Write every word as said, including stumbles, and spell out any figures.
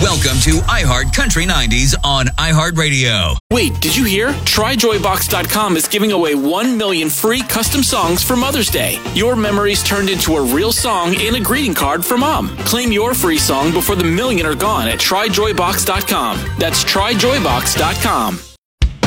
Welcome to iHeart Country nineties on iHeartRadio. Wait, did you hear? Try Joy Box dot com is giving away one million free custom songs for Mother's Day. Your memories turned into a real song and a greeting card for Mom. Claim your free song before the million are gone at Try Joy Box dot com. That's Try Joy Box dot com.